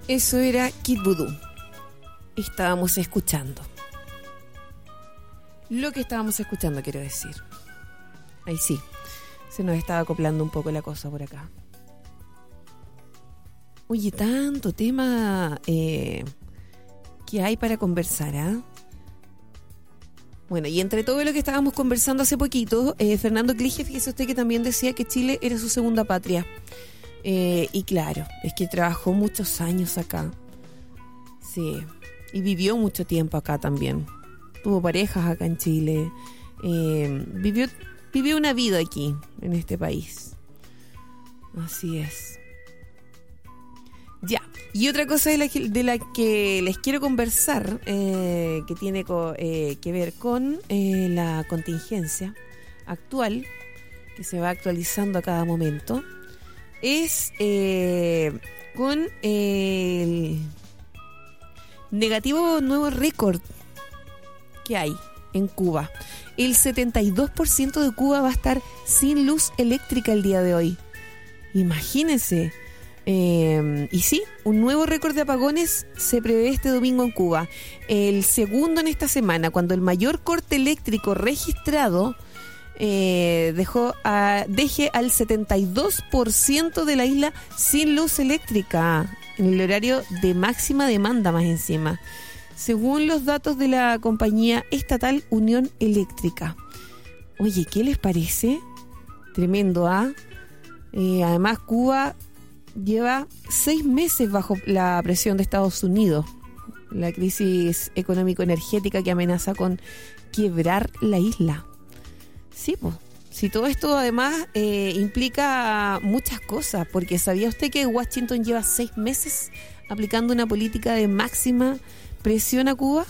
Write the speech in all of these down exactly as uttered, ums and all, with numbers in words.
Eso era Kid Voodoo. Estábamos escuchando. Lo que estábamos escuchando, quiero decir. Ahí sí, se nos estaba acoplando un poco la cosa por acá. Oye, tanto tema eh, que hay para conversar, ¿ah? ¿eh? Bueno, y entre todo lo que estábamos conversando hace poquito, eh, Fernando Clige, fíjese usted que también decía que Chile era su segunda patria. Eh, y claro, es que trabajó muchos años acá. Sí, y vivió mucho tiempo acá también. Tuvo parejas acá en Chile. Eh, vivió, vivió una vida aquí, en este país. Así es. Ya, y otra cosa de la que, de la que les quiero conversar, eh, que tiene co, eh, que ver con eh, la contingencia actual, que se va actualizando a cada momento, es eh, con el negativo nuevo récord que hay en Cuba. El setenta y dos por ciento de Cuba va a estar sin luz eléctrica el día de hoy. Imagínense. Eh, y sí, un nuevo récord de apagones se prevé este domingo en Cuba. El segundo en esta semana, cuando el mayor corte eléctrico registrado eh, dejó a, deje al setenta y dos por ciento de la isla sin luz eléctrica en el horario de máxima demanda más encima, según los datos de la compañía estatal Unión Eléctrica. Oye, ¿qué les parece? Tremendo, ¿ah? ¿eh? Además, Cuba lleva seis meses bajo la presión de Estados Unidos, la crisis económico-energética que amenaza con quebrar la isla. Sí, pues, si todo esto además eh, implica muchas cosas, porque ¿sabía usted que Washington lleva seis meses aplicando una política de máxima presión a Cuba?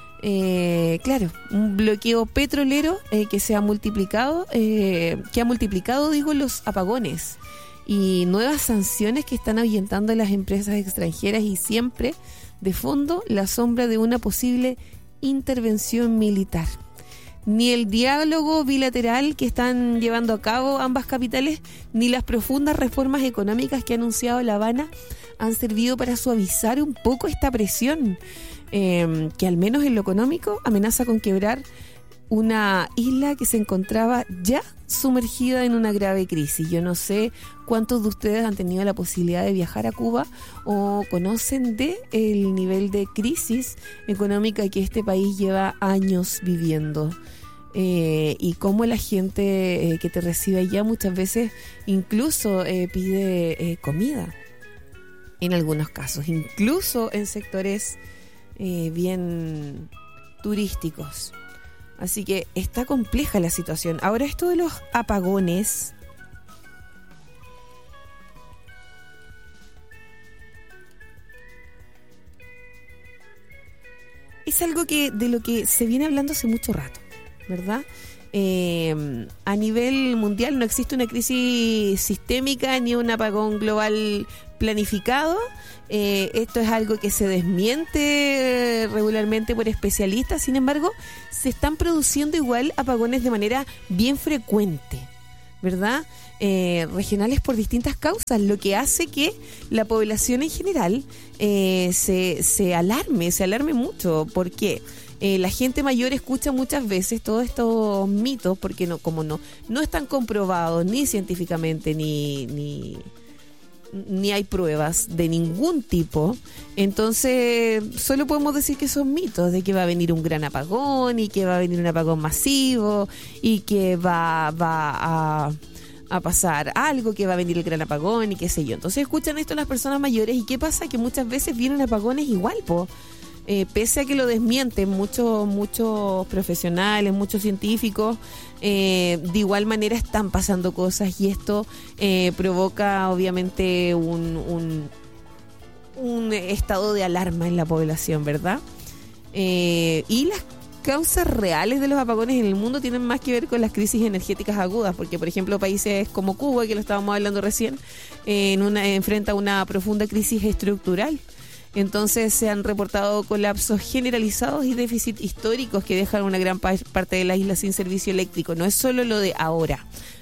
Eh, claro, un bloqueo petrolero eh, que se ha multiplicado, eh, que ha multiplicado, digo, los apagones. Y nuevas sanciones que están ahuyentando a las empresas extranjeras y siempre de fondo la sombra de una posible intervención militar. Ni el diálogo bilateral que están llevando a cabo ambas capitales, ni las profundas reformas económicas que ha anunciado La Habana han servido para suavizar un poco esta presión, eh, que al menos en lo económico amenaza con quebrar una isla que se encontraba ya sumergida en una grave crisis. Yo no sé cuántos de ustedes han tenido la posibilidad de viajar a Cuba o conocen de el nivel de crisis económica que este país lleva años viviendo. Eh, y cómo la gente eh, que te recibe allá muchas veces incluso eh, pide eh, comida. En algunos casos, incluso en sectores eh, bien turísticos. Así que está compleja la situación. Ahora, esto de los apagones, es algo que de lo que se viene hablando hace mucho rato, ¿verdad? Eh, a nivel mundial no existe una crisis sistémica ni un apagón global planificado. Eh, esto es algo que se desmiente regularmente por especialistas. Sin embargo, se están produciendo igual apagones de manera bien frecuente, ¿verdad? Eh, regionales por distintas causas, lo que hace que la población en general eh, se, se alarme, se alarme mucho. ¿Por qué? Eh, la gente mayor escucha muchas veces todos estos mitos, porque no, como no, no están comprobados ni científicamente ni... ni ni hay pruebas de ningún tipo, entonces solo podemos decir que son mitos, de que va a venir un gran apagón y que va a venir un apagón masivo y que va, va a, a pasar algo, que va a venir el gran apagón y qué sé yo. Entonces escuchan esto las personas mayores y qué pasa, que muchas veces vienen apagones igual, po. Eh, pese a que lo desmienten muchos muchos profesionales, muchos científicos, eh, de igual manera están pasando cosas y esto eh, provoca obviamente un, un, un estado de alarma en la población, ¿verdad? Eh, y las causas reales de los apagones en el mundo tienen más que ver con las crisis energéticas agudas, porque por ejemplo países como Cuba, que lo estábamos hablando recién, eh, en una, enfrenta una profunda crisis estructural. Entonces se han reportado colapsos generalizados y déficits históricos que dejan una gran pa- parte de la isla sin servicio eléctrico. No es solo lo de ahora,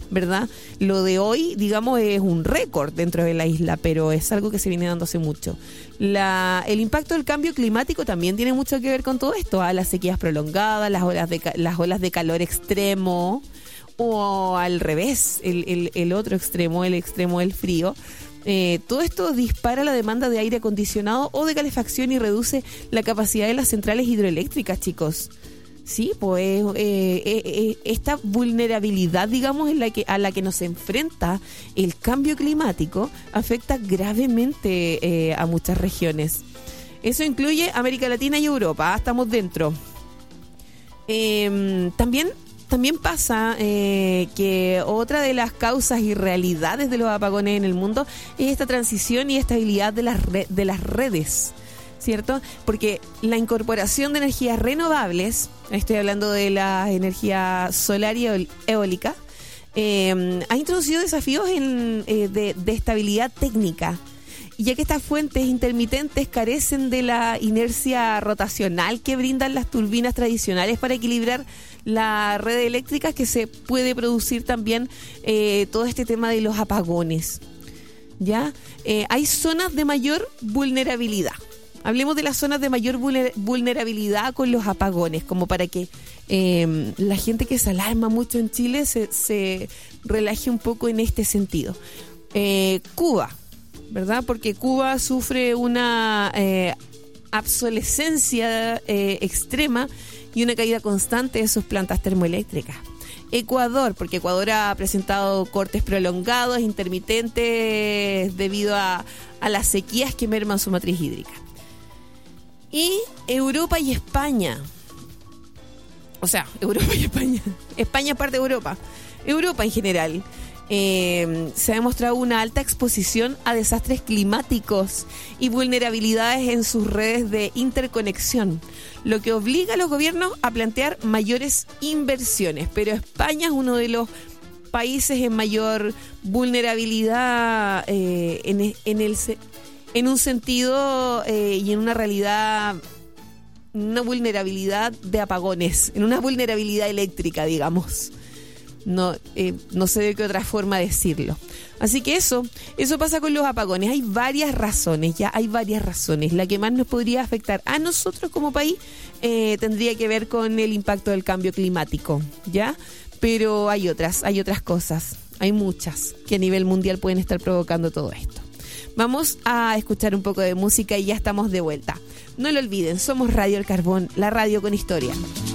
¿verdad? Lo de hoy, digamos, es un récord dentro de la isla, pero es algo que se viene dando hace mucho. La, el impacto del cambio climático también tiene mucho que ver con todo esto, a las sequías prolongadas, las olas de, las olas de calor extremo, o al revés, el, el, el otro extremo, el extremo del frío. Eh, todo esto dispara la demanda de aire acondicionado o de calefacción y reduce la capacidad de las centrales hidroeléctricas, chicos. Sí, pues eh, eh, eh, esta vulnerabilidad, digamos, en la que, a la que nos enfrenta el cambio climático afecta gravemente eh, a muchas regiones. Eso incluye América Latina y Europa, ¿ah? Estamos dentro. Eh, también, también pasa eh, que otra de las causas y realidades de los apagones en el mundo es esta transición y estabilidad de las, re- de las redes. ¿Cierto? Porque la incorporación de energías renovables, estoy hablando de la energía solar y eólica, eh, ha introducido desafíos en, eh, de, de estabilidad técnica, ya que estas fuentes intermitentes carecen de la inercia rotacional que brindan las turbinas tradicionales para equilibrar la red eléctrica, que se puede producir también eh, todo este tema de los apagones. ¿Ya? Eh, hay zonas de mayor vulnerabilidad. Hablemos de las zonas de mayor vulnerabilidad con los apagones, como para que eh, la gente que se alarma mucho en Chile se, se relaje un poco en este sentido. Eh, Cuba, ¿verdad? Porque Cuba sufre una eh, obsolescencia eh, extrema y una caída constante de sus plantas termoeléctricas. Ecuador, porque Ecuador ha presentado cortes prolongados, intermitentes, debido a, a las sequías que merman su matriz hídrica. Y Europa y España. O sea, Europa y España. España es parte de Europa. Europa en general. Eh, se ha demostrado una alta exposición a desastres climáticos y vulnerabilidades en sus redes de interconexión, lo que obliga a los gobiernos a plantear mayores inversiones. Pero España es uno de los países en mayor vulnerabilidad eh, en, en el... en un sentido eh, y en una realidad, una vulnerabilidad de apagones, en una vulnerabilidad eléctrica, digamos. No, eh, no sé de qué otra forma decirlo. Así que eso, eso pasa con los apagones. Hay varias razones, ya hay varias razones. La que más nos podría afectar a nosotros como país eh, tendría que ver con el impacto del cambio climático, ¿ya? Pero hay otras, hay otras cosas, hay muchas que a nivel mundial pueden estar provocando todo esto. Vamos a escuchar un poco de música y ya estamos de vuelta. No lo olviden, somos Radio El Carbón, la radio con historia.